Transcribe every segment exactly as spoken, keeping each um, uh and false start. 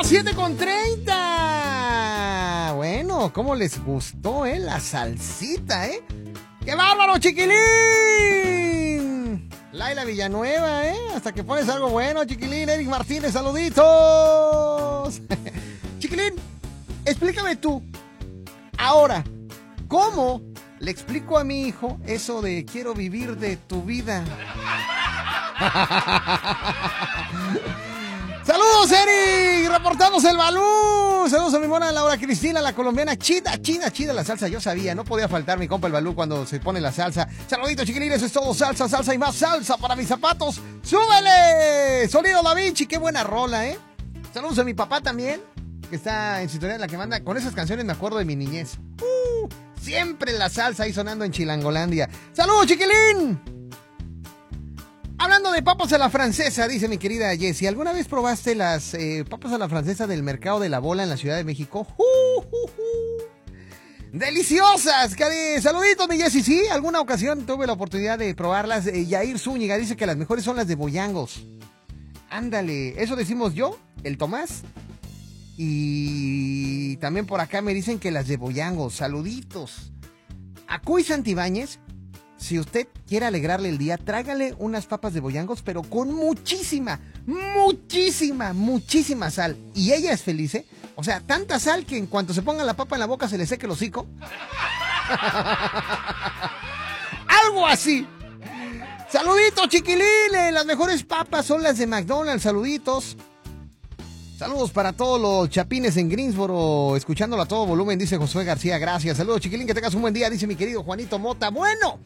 siete con treinta. Bueno, ¿cómo les gustó, eh? La salsita, ¿eh? ¡Qué bárbaro, chiquilín! Laila Villanueva, ¿eh? Hasta que pones algo bueno, chiquilín. Eric Martínez, saluditos. Chiquilín, explícame tú, ahora, ¿cómo le explico a mi hijo eso de quiero vivir de tu vida? ¡Saludos, Eric! ¡Reportamos el Balú! ¡Saludos a mi mona Laura Cristina, la colombiana! ¡Chida, chida, chida la salsa! Yo sabía, no podía faltar mi compa el Balú cuando se pone la salsa. ¡Saluditos, chiquilines! Eso es todo. Salsa, salsa y más salsa para mis zapatos. ¡Súbele! Sonido Da Vinci, qué buena rola, ¿eh? Saludos a mi papá también, que está en sintonía de la que manda. Con esas canciones me acuerdo de mi niñez. ¡Uh! Siempre la salsa ahí sonando en Chilangolandia. ¡Saludos, chiquilín! Hablando de papas a la francesa, dice mi querida Jessie, ¿alguna vez probaste las eh, papas a la francesa del Mercado de la Bola en la Ciudad de México? ¡Uh, uh, uh! ¡Deliciosas! Saluditos, mi Jessie. Sí, alguna ocasión tuve la oportunidad de probarlas. Eh, Yair Zúñiga dice que las mejores son las de Boyangos. Ándale, eso decimos yo, el Tomás. Y también por acá me dicen que las de Boyangos. Saluditos. A Cuy Santibáñez, si usted quiere alegrarle el día, trágale unas papas de Boyangos, pero con muchísima, muchísima, muchísima sal. Y ella es feliz, ¿eh? O sea, tanta sal que en cuanto se ponga la papa en la boca se le seque el hocico. Algo así. Saluditos, chiquilines. Las mejores papas son las de McDonald's. Saluditos. Saludos para todos los chapines en Greensboro, escuchándolo a todo volumen, dice Josué García. Gracias. Saludos, chiquilín, que tengas un buen día, dice mi querido Juanito Mota. Bueno,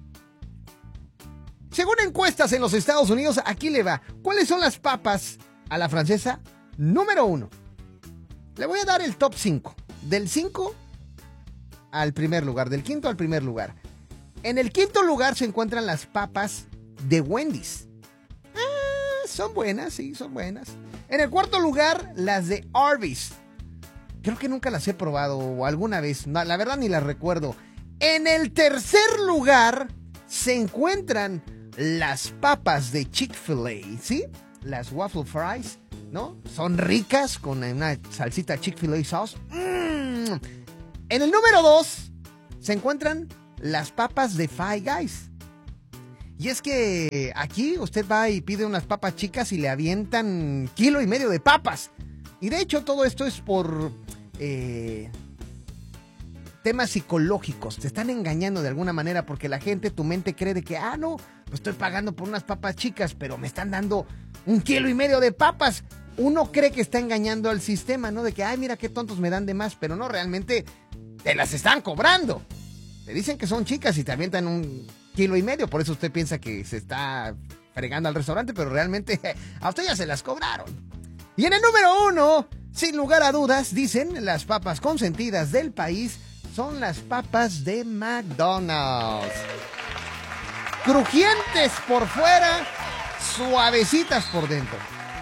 según encuestas en los Estados Unidos, aquí le va. ¿Cuáles son las papas a la francesa? Número uno. Le voy a dar el top cinco. Del cinco al primer lugar, del quinto al primer lugar. En el quinto lugar se encuentran las papas de Wendy's. Ah, son buenas, sí, son buenas. En el cuarto lugar, las de Arby's. Creo que nunca las he probado o alguna vez. No, la verdad ni las recuerdo. En el tercer lugar se encuentran las papas de Chick-fil-A, ¿sí? Las waffle fries, ¿no? Son ricas con una salsita Chick-fil-A sauce. Mm. En el número dos se encuentran las papas de Five Guys. Y es que aquí usted va y pide unas papas chicas y le avientan kilo y medio de papas. Y de hecho todo esto es por eh, temas psicológicos. Te están engañando de alguna manera porque la gente, tu mente cree de que, ah, no, pues estoy pagando por unas papas chicas, pero me están dando un kilo y medio de papas. Uno cree que está engañando al sistema, ¿no? De que, ay, mira qué tontos me dan de más, pero no, realmente te las están cobrando. Te dicen que son chicas y te avientan un kilo y medio, por eso usted piensa que se está fregando al restaurante, pero realmente a usted ya se las cobraron. Y en el número uno, sin lugar a dudas, dicen las papas consentidas del país son las papas de McDonald's. Crujientes por fuera, suavecitas por dentro.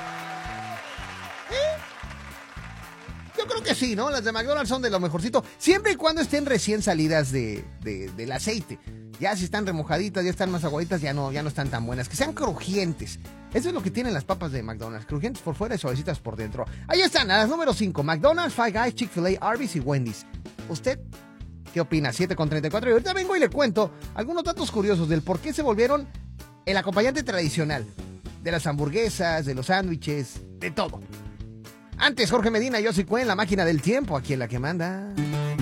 ¿Eh? Yo creo que sí, ¿no? Las de McDonald's son de lo mejorcito, siempre y cuando estén recién salidas de, de, del aceite. Ya si están remojaditas, ya están más aguaditas, ya no, ya no están tan buenas. Que sean crujientes. Eso es lo que tienen las papas de McDonald's. Crujientes por fuera y suavecitas por dentro. Ahí están, a las número cinco. McDonald's, Five Guys, Chick-fil-A, Arby's y Wendy's. ¿Usted qué opina? siete con treinta y cuatro. Y ahorita vengo y le cuento algunos datos curiosos del por qué se volvieron el acompañante tradicional de las hamburguesas, de los sándwiches, de todo. Antes, Jorge Medina, yo soy Cuen, la máquina del tiempo, aquí en la que manda.